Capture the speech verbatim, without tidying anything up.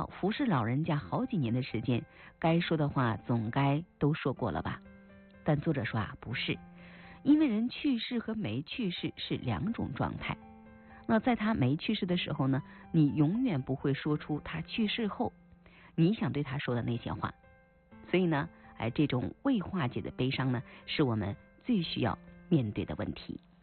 服侍老人家好几年的时间，该说的话总该都说过了吧？但作者说啊，不是，因为人去世和没去世是两种状态。那在他没去世的时候呢，你永远不会说出他去世后你想对他说的那些话。所以呢，哎，这种未化解的悲伤呢，是我们最需要面对的问题。